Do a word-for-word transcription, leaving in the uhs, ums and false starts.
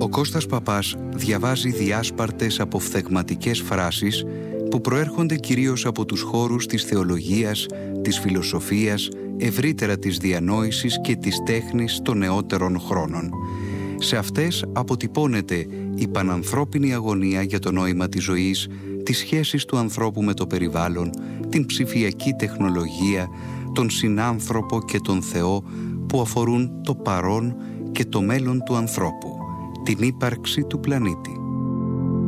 Ο Κώστας Παπάς διαβάζει διάσπαρτες αποφθεγματικές φράσεις που προέρχονται κυρίως από τους χώρους της θεολογίας, της φιλοσοφίας, ευρύτερα της διανόησης και της τέχνης των νεότερων χρόνων. Σε αυτές αποτυπώνεται η πανανθρώπινη αγωνία για το νόημα της ζωής, τις σχέσεις του ανθρώπου με το περιβάλλον, την ψηφιακή τεχνολογία, τον συνάνθρωπο και τον Θεό που αφορούν το παρόν και το μέλλον του ανθρώπου, την ύπαρξη του πλανήτη.